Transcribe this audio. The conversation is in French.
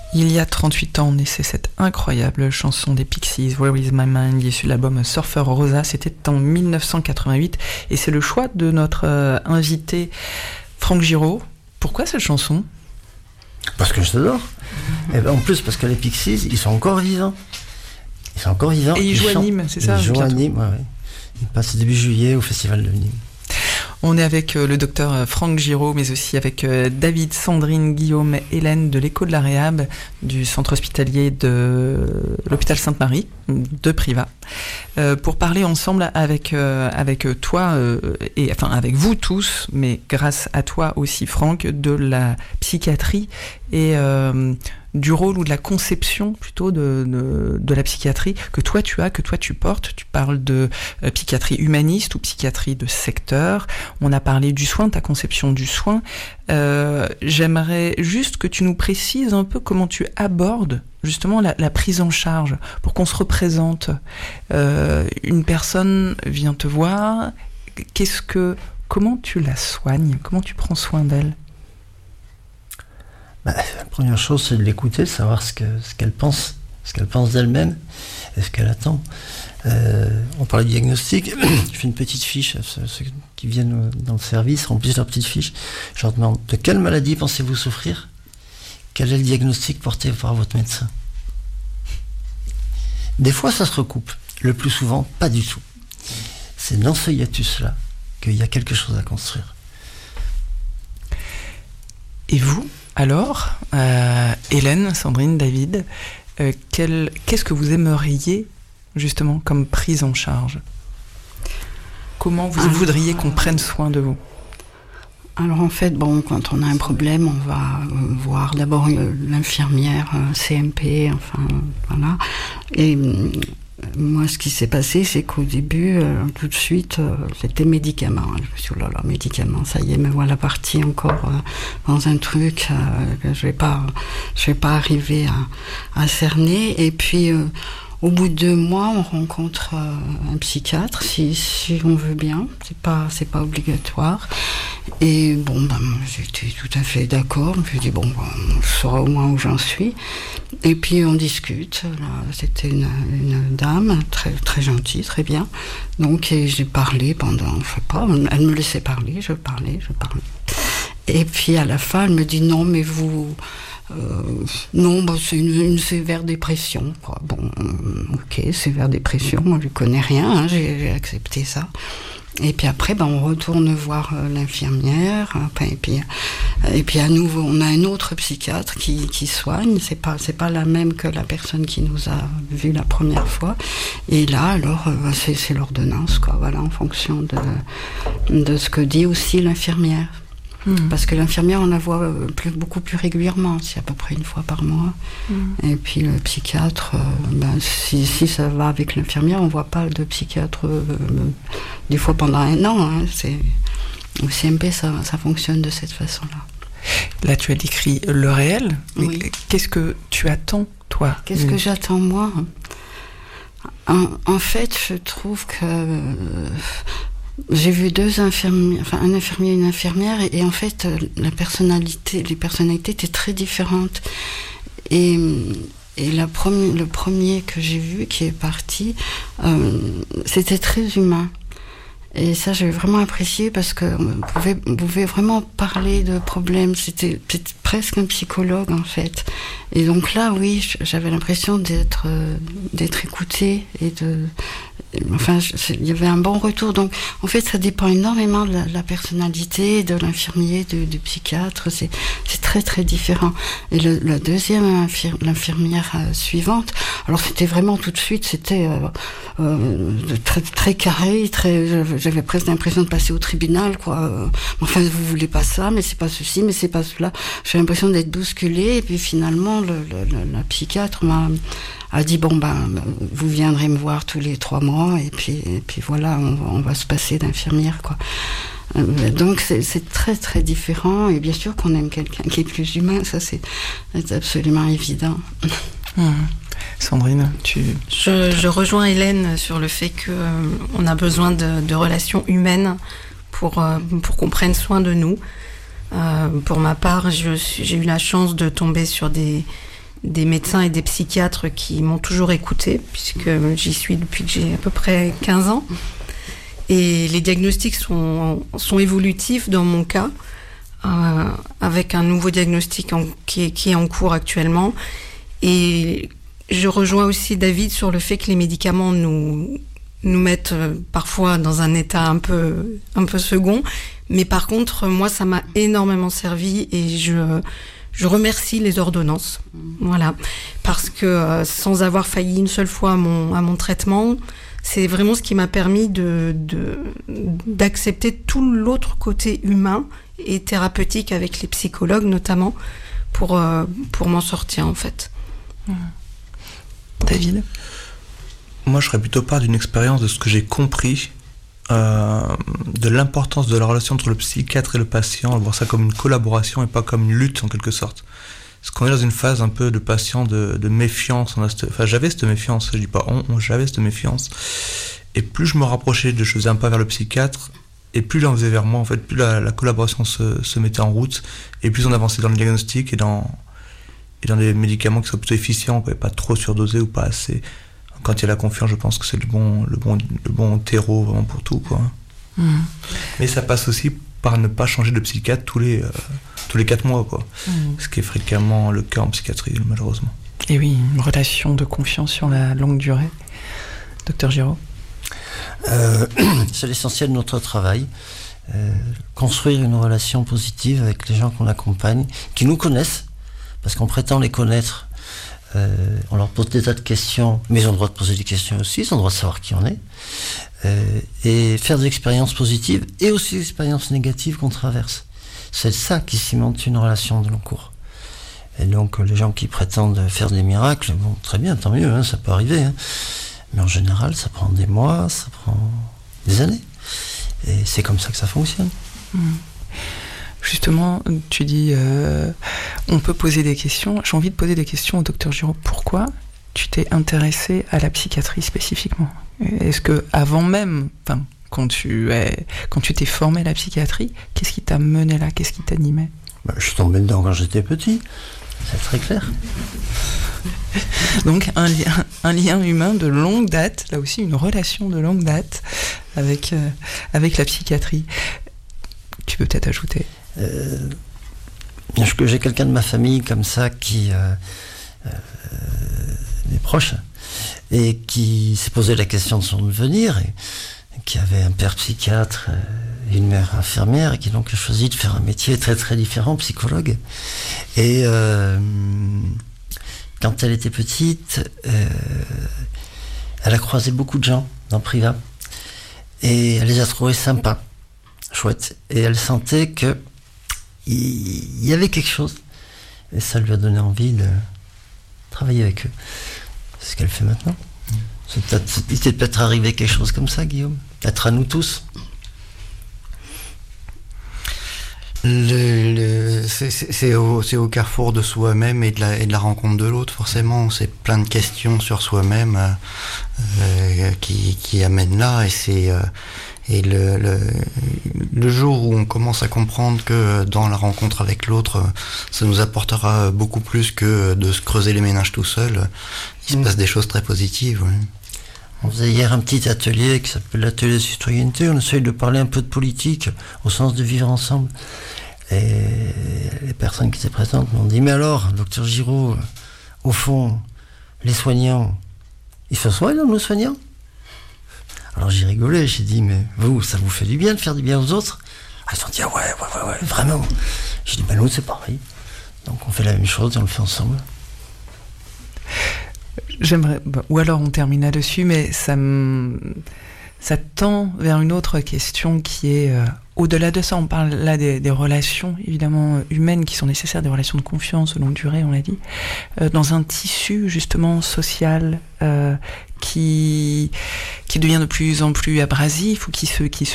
Il y a 38 ans, naissait cette incroyable chanson des Pixies, Where Is My Mind, issue de l'album Surfer Rosa. C'était en 1988 et c'est le choix de notre invité Franck Giraud. Pourquoi cette chanson ? Parce que je t'adore. Et en plus, parce que les Pixies, ils sont encore vivants. Ils sont encore vivants. Et ils jouent à Nîmes, c'est ça ? Ils jouent à Nîmes, ouais. Ils passent début juillet au festival de Nîmes. On est avec le docteur Franck Giraud, mais aussi avec David, Sandrine, Guillaume, Hélène de l'Écho de la Réhab, du centre hospitalier de l'hôpital Sainte-Marie, de Privas, pour parler ensemble avec toi, et enfin avec vous tous, mais grâce à toi aussi Franck, de la psychiatrie et du rôle ou de la conception plutôt de la psychiatrie que toi tu portes. Tu parles de psychiatrie humaniste ou psychiatrie de secteur. On a parlé du soin, ta conception du soin. J'aimerais juste que tu nous précises un peu comment tu abordes justement la prise en charge pour qu'on se représente. Une personne vient te voir, comment tu la soignes, comment tu prends soin d'elle? La première chose, c'est de l'écouter, de savoir ce qu'elle pense d'elle-même et ce qu'elle attend. On parlait de diagnostic, je fais une petite fiche à ceux qui viennent dans le service, remplissent leur petite fiche. Je leur demande, de quelle maladie pensez-vous souffrir ? Quel est le diagnostic porté par votre médecin ? Des fois, ça se recoupe. Le plus souvent, pas du tout. C'est dans ce hiatus-là qu'il y a quelque chose à construire. Et vous ? Alors, Hélène, Sandrine, David, qu'est-ce que vous aimeriez justement comme prise en charge ? Comment vous voudriez qu'on prenne soin de vous ? Alors en fait, quand on a un problème, on va voir d'abord l'infirmière CMP, enfin voilà. Et moi, ce qui s'est passé, c'est qu'au début, tout de suite, c'était médicaments. Je me suis dit, oh là là, médicaments, ça y est, me voilà partie encore dans un truc que je vais pas arriver à cerner. Et puis, au bout de 2 mois, on rencontre un psychiatre, si on veut bien. C'est pas obligatoire. Et j'étais tout à fait d'accord. Je me suis dit, je saurai au moins où j'en suis. Et puis on discute. Là, c'était une dame très très gentille, très bien. Donc j'ai parlé pendant, je sais pas, elle me laissait parler, je parlais. Et puis à la fin, elle me dit non, mais vous, c'est une sévère dépression, quoi. Ok, sévère dépression, moi je connais rien, j'ai accepté ça. Et puis après, on retourne voir l'infirmière. Et puis à nouveau, on a un autre psychiatre qui soigne. C'est pas la même que la personne qui nous a vus la première fois. Et là, alors, c'est l'ordonnance, quoi. Voilà, en fonction de ce que dit aussi l'infirmière. Parce que l'infirmière, on la voit beaucoup plus régulièrement, c'est à peu près 1 fois par mois. Et puis le psychiatre, si ça va avec l'infirmière, on ne voit pas de psychiatre des fois pendant 1 an. Au CMP, ça fonctionne de cette façon-là. Là, tu as décrit le réel. Oui. Qu'est-ce que tu attends, toi ? Qu'est-ce que j'attends, moi ? En fait, je trouve que... J'ai vu 2 infirmiers, un infirmier et une infirmière, et en fait, les personnalités étaient très différentes. Et le premier que j'ai vu, qui est parti, c'était très humain. Et ça, j'ai vraiment apprécié parce que on pouvait vraiment parler de problèmes. C'était presque un psychologue, en fait. Et donc là, oui, j'avais l'impression d'être écoutée et il y avait un bon retour. Donc, en fait, ça dépend énormément de la personnalité, de l'infirmier, du psychiatre. C'est très, très différent. Et la deuxième, l'infirmière suivante, alors c'était vraiment tout de suite, c'était très, très carré, j'avais presque l'impression de passer au tribunal, quoi. Enfin, vous voulez pas ça, mais c'est pas ceci, mais c'est pas cela. J'ai l'impression d'être bousculée, et puis finalement, la psychiatre a dit vous viendrez me voir tous les 3 mois, et puis voilà, on va se passer d'infirmière, quoi. Donc c'est très très différent, et bien sûr qu'on aime quelqu'un qui est plus humain, ça c'est absolument évident. Sandrine, Je rejoins Hélène sur le fait qu'on a besoin de relations humaines pour qu'on prenne soin de nous. Pour ma part, j'ai eu la chance de tomber sur des des médecins et des psychiatres qui m'ont toujours écoutée, puisque j'y suis depuis que j'ai à peu près 15 ans. Et les diagnostics sont évolutifs dans mon cas, avec un nouveau diagnostic qui est en cours actuellement. Et je rejoins aussi David sur le fait que les médicaments nous mettent parfois dans un état un peu second. Mais par contre, moi, ça m'a énormément servi et je remercie les ordonnances. Voilà. Parce que sans avoir failli une seule fois à mon traitement, c'est vraiment ce qui m'a permis d'accepter tout l'autre côté humain et thérapeutique avec les psychologues notamment pour m'en sortir en fait. David ? Moi, je serais plutôt part d'une expérience de ce que j'ai compris de l'importance de la relation entre le psychiatre et le patient, voir ça comme une collaboration et pas comme une lutte en quelque sorte. Parce qu'on est dans une phase un peu de patient de méfiance. J'avais cette méfiance, je dis pas j'avais cette méfiance. Et plus je me rapprochais, je faisais un pas vers le psychiatre, et plus il en faisait vers moi, en fait, plus la collaboration se mettait en route, et plus on avançait dans le diagnostic et dans des médicaments qui soient plutôt efficients, pas trop surdosés ou pas assez. Quand il y a la confiance, je pense que c'est le bon terreau vraiment pour tout, quoi. Mais ça passe aussi par ne pas changer de psychiatre tous les 4 mois, quoi. Ce qui est fréquemment le cas en psychiatrie, malheureusement. Et oui, une relation de confiance sur la longue durée. Docteur Giraud ? C'est l'essentiel de notre travail. Construire une relation positive avec les gens qu'on accompagne, qui nous connaissent, parce qu'on prétend les connaître. On leur pose des tas de questions, mais ils ont le droit de poser des questions aussi, ils ont le droit de savoir qui on est, et faire des expériences positives et aussi des expériences négatives qu'on traverse. C'est ça qui cimente une relation de long cours. Et donc les gens qui prétendent faire des miracles, bon, très bien, tant mieux, hein, ça peut arriver, hein. Mais en général ça prend des mois, ça prend des années, et c'est comme ça que ça fonctionne. Justement, tu dis, on peut poser des questions. J'ai envie de poser des questions au docteur Giraud. Pourquoi tu t'es intéressé à la psychiatrie spécifiquement ? Est-ce que avant même, quand tu t'es formé à la psychiatrie, qu'est-ce qui t'a mené là ? Qu'est-ce qui t'animait ? Je suis tombé dedans quand j'étais petit. C'est très clair. Donc un lien humain de longue date, là aussi une relation de longue date avec la psychiatrie. Tu peux peut-être ajouter. J'ai quelqu'un de ma famille comme ça qui est proche et qui s'est posé la question de son devenir et qui avait un père psychiatre et une mère infirmière et qui donc a choisi de faire un métier très très différent, psychologue. Et quand elle était petite, elle a croisé beaucoup de gens dans le privé et elle les a trouvés sympas, chouettes, et elle sentait que il y avait quelque chose et ça lui a donné envie de travailler avec eux. C'est ce qu'elle fait maintenant. Il t'est peut-être arrivé quelque chose comme ça, Guillaume, peut-être à nous tous. C'est au carrefour de soi-même et de la rencontre de l'autre, forcément. C'est plein de questions sur soi-même qui amènent là, et le jour où on commence à comprendre que dans la rencontre avec l'autre, ça nous apportera beaucoup plus que de se creuser les méninges tout seul, il se passe des choses très positives. Oui. On faisait hier un petit atelier qui s'appelle l'atelier de citoyenneté. On essaye de parler un peu de politique au sens de vivre ensemble. Et les personnes qui étaient présentes m'ont dit: mais alors, docteur Giraud, au fond, les soignants, ils se soignent, nos soignants? Alors j'ai rigolé, j'ai dit: mais vous, ça vous fait du bien de faire du bien aux autres? Ils ont dit: ah ouais, vraiment. J'ai dit: ben nous, c'est pareil. Donc on fait la même chose et on le fait ensemble. J'aimerais, ou alors on termine là-dessus, mais ça tend vers une autre question qui est au-delà de ça. On parle là des relations évidemment humaines qui sont nécessaires, des relations de confiance longue durée, on l'a dit, dans un tissu justement social qui devient de plus en plus abrasif ou qui se